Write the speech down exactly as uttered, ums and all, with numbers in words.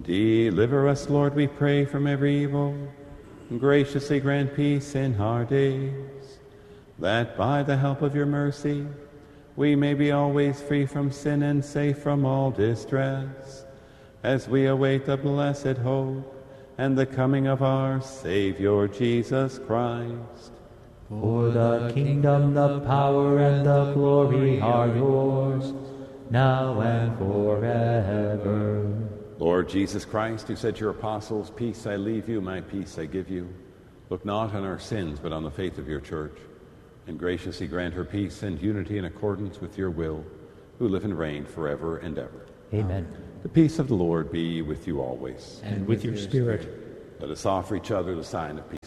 Deliver us, Lord, we pray, from every evil. Graciously grant peace in our days, that by the help of your mercy we may be always free from sin and safe from all distress, as we await the blessed hope and the coming of our Savior Jesus Christ. For the kingdom, the power, and the glory are yours, now and forever. Lord Jesus Christ, who said to your apostles, "Peace I leave you, my peace I give you," look not on our sins, but on the faith of your church, and graciously grant her peace and unity in accordance with your will, who live and reign forever and ever. Amen. The peace of the Lord be with you always. And with your spirit. Let us offer each other the sign of peace.